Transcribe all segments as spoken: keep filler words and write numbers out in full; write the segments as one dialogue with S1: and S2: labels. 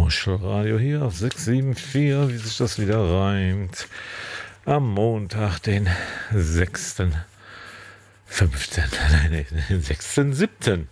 S1: Muschelradio hier auf sechs sieben vier, wie sich das wieder reimt. Am Montag, den sechsten fünften Nein, den sechsten siebten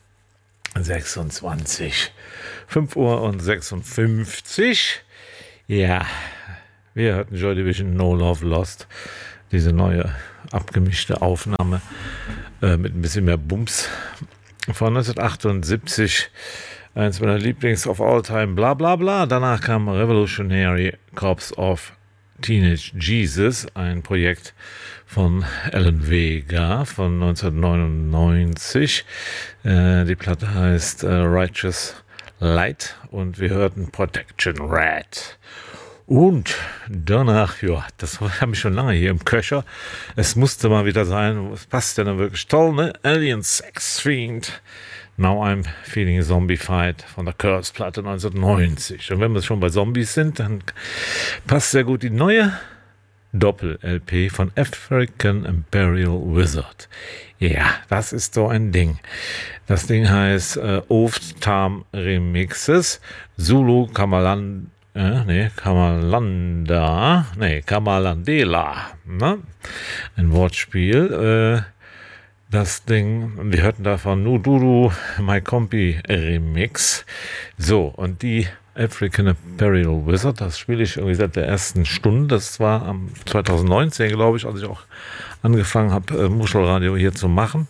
S1: sechsundzwanzig. fünf Uhr und sechsundfünfzig. Ja, wir hörten Joy Division No Love Lost. Diese neue abgemischte Aufnahme äh, mit ein bisschen mehr Bums von neunzehnhundertachtundsiebzig. Eins meiner Lieblings of all time, bla bla bla. Danach kam Revolutionary Corps of Teenage Jesus, ein Projekt von Alan Vega von neunzehnhundertneunundneunzig. Äh, die Platte heißt äh, Righteous Light und wir hörten Protection Red. Und danach, ja, das habe ich schon lange hier im Köcher. Es musste mal wieder sein. Es passt ja dann wirklich toll, ne? Alien Sex Fiend. Now I'm Feeling Zombified von der Curse-Platte neunzehnhundertneunzig. Und wenn wir schon bei Zombies sind, dann passt sehr gut die neue Doppel-L P von African Imperial Wizard. Ja, das ist so ein Ding. Das Ding heißt äh, Oft Tam Remixes Zulu Kamalan, äh, nee, Kamalanda, nee, Kamalandela, ne? Ein Wortspiel, äh, das Ding, wir hörten davon Nuduru My Compi Remix. So, und die African Imperial Wizard, das spiele ich irgendwie seit der ersten Stunde. Das war am zweitausendneunzehn, glaube ich, als ich auch angefangen habe, äh, Muschelradio hier zu machen.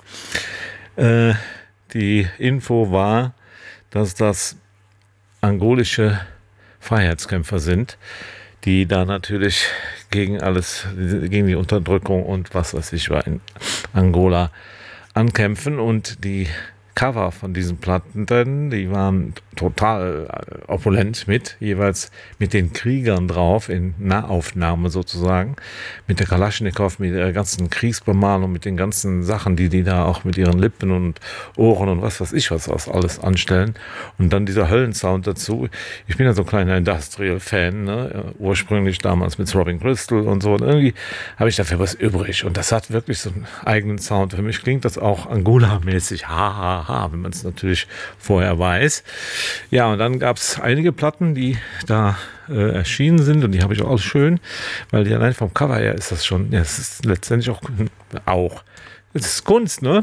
S1: Äh, die Info war, dass das angolische Freiheitskämpfer sind, die da natürlich gegen alles, gegen die Unterdrückung und was weiß ich, war in Angola ankämpfen. Und die Cover von diesen Platten, denn die waren total opulent mit, jeweils mit den Kriegern drauf, in Nahaufnahme sozusagen, mit der Kalaschnikow, mit der ganzen Kriegsbemalung, mit den ganzen Sachen, die die da auch mit ihren Lippen und Ohren und was weiß ich was aus alles anstellen. Und dann dieser Höllensound dazu. Ich bin ja so ein kleiner Industrial-Fan, ne? Ursprünglich damals mit Throbbing Crystal und so. Und irgendwie habe ich dafür was übrig. Und das hat wirklich so einen eigenen Sound. Für mich klingt das auch Angola-mäßig. Ha, ha, ha, wenn man es natürlich vorher weiß. Ja, und dann gab es einige Platten, die da äh, erschienen sind und die habe ich auch schön, weil die allein vom Cover her ist das schon, ja, es ist letztendlich auch, auch, es ist Kunst, ne?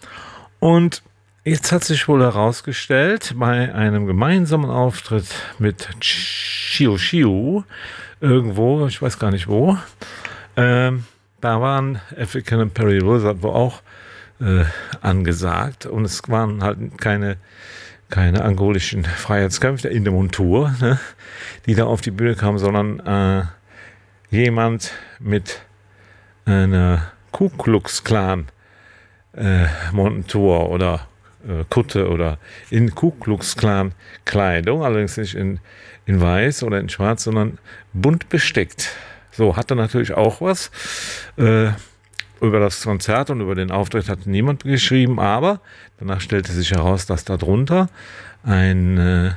S1: Und jetzt hat sich wohl herausgestellt, bei einem gemeinsamen Auftritt mit Chiu Chiu, irgendwo, ich weiß gar nicht wo, ähm, da waren African Imperial Wizard wo auch äh, angesagt und es waren halt keine keine angolischen Freiheitskämpfer in der Montur, ne, die da auf die Bühne kamen, sondern äh, jemand mit einer Ku Klux Klan äh, Montur oder äh, Kutte oder in Ku Klux Klan Kleidung, allerdings nicht in, in weiß oder in schwarz, sondern bunt bestickt. So, hatte natürlich auch was. Äh, Über das Konzert und über den Auftritt hat niemand geschrieben, aber danach stellte sich heraus, dass darunter ein, äh,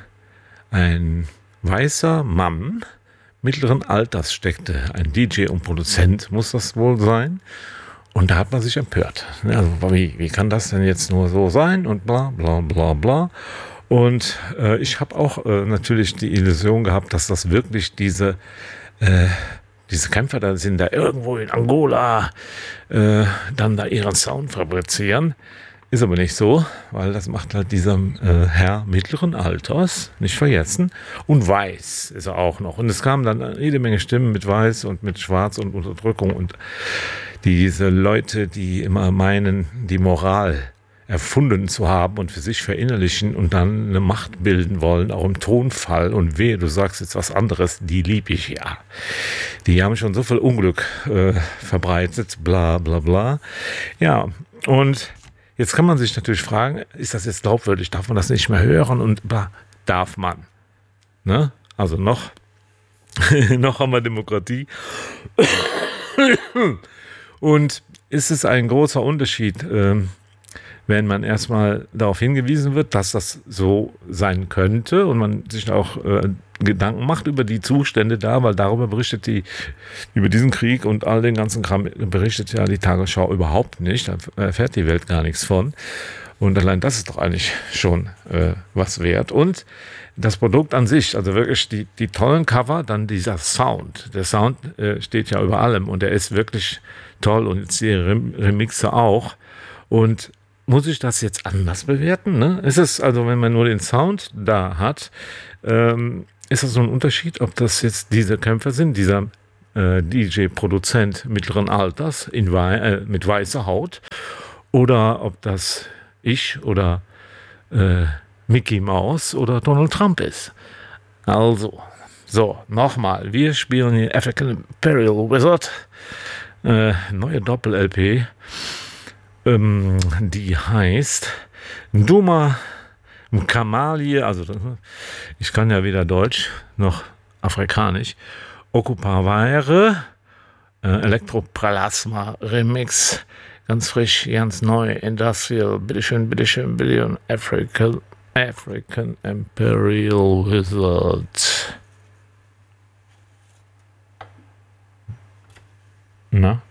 S1: ein weißer Mann mittleren Alters steckte. Ein D J und Produzent muss das wohl sein. Und da hat man sich empört. Also, wie, wie kann das denn jetzt nur so sein? Und bla bla bla bla. Und äh, ich habe auch äh, natürlich die Illusion gehabt, dass das wirklich diese äh, Diese Kämpfer da sind, da irgendwo in Angola äh, dann da ihren Sound fabrizieren. Ist aber nicht so, weil das macht halt dieser äh, Herr mittleren Alters, nicht vergessen. Und weiß ist er auch noch. Und es kamen dann jede Menge Stimmen mit Weiß und mit Schwarz und Unterdrückung. Und diese Leute, die immer meinen, die Moral erfunden zu haben und für sich verinnerlichen und dann eine Macht bilden wollen, auch im Tonfall. Und wehe, du sagst jetzt was anderes, die lieb ich ja. Die haben schon so viel Unglück äh, verbreitet, bla bla bla. Ja, und jetzt kann man sich natürlich fragen, ist das jetzt glaubwürdig? Darf man das nicht mehr hören? Und bla, darf man. Ne? Also noch, noch haben wir Demokratie. Und ist es ein großer Unterschied, ähm, wenn man erstmal darauf hingewiesen wird, dass das so sein könnte und man sich auch äh, Gedanken macht über die Zustände da, weil darüber berichtet die, über diesen Krieg und all den ganzen Kram berichtet ja die Tagesschau überhaupt nicht, da erfährt die Welt gar nichts von. Und allein das ist doch eigentlich schon äh, was wert. Und das Produkt an sich, also wirklich die, die tollen Cover, dann dieser Sound. Der Sound äh, steht ja über allem und der ist wirklich toll und jetzt die Rem Remixe auch. Und muss ich das jetzt anders bewerten? Ne? Ist es also, wenn man nur den Sound da hat, ähm, ist das so ein Unterschied, ob das jetzt diese Kämpfer sind, dieser äh, D J-Produzent mittleren Alters in wei äh, mit weißer Haut, oder ob das ich oder äh, Mickey Mouse oder Donald Trump ist. Also, so, nochmal. Wir spielen hier African Imperial Wizard. Äh, neue Doppel-L P. Ähm, die heißt Duma Kamalie. Also, ich kann ja weder Deutsch noch Afrikanisch. Occupavare. Äh, Elektroplasma Remix. Ganz frisch, ganz neu, Industrial, bitteschön, bitteschön, Billion, African, African Imperial Wizard. Na?